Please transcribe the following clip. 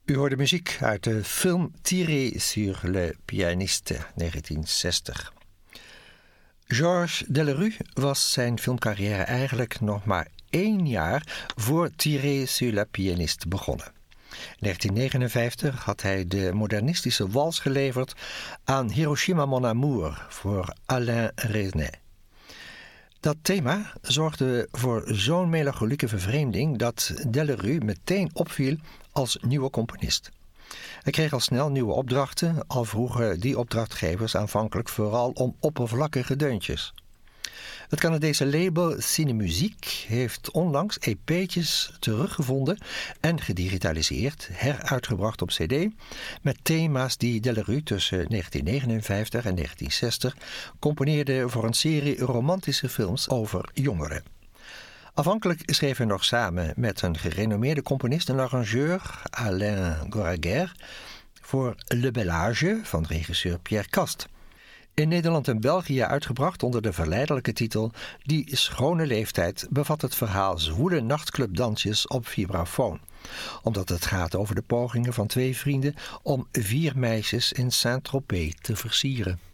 U hoorde muziek uit de film Tiré sur le pianiste 1960. Georges Delerue was zijn filmcarrière eigenlijk nog maar 1 jaar voor Tiré sur le pianiste begonnen. In 1959 had hij de modernistische wals geleverd aan Hiroshima Mon Amour voor Alain Resnais. Dat thema zorgde voor zo'n melancholieke vervreemding dat Delerue meteen opviel als nieuwe componist. Hij kreeg al snel nieuwe opdrachten, al vroegen die opdrachtgevers aanvankelijk vooral om oppervlakkige deuntjes. Het Canadese label Cinemuziek heeft onlangs EP'tjes teruggevonden en gedigitaliseerd, heruitgebracht op CD, met thema's die Delerue tussen 1959 en 1960 componeerde voor een serie romantische films over jongeren. Afhankelijk schreef hij nog samen met een gerenommeerde componist en arrangeur, Alain Goraguer, voor Le Bel Âge van regisseur Pierre Cast. In Nederland en België uitgebracht onder de verleidelijke titel Die schone leeftijd bevat het verhaal zwoele nachtclubdansjes op vibrafoon, omdat het gaat over de pogingen van 2 vrienden om 4 meisjes in Saint-Tropez te versieren.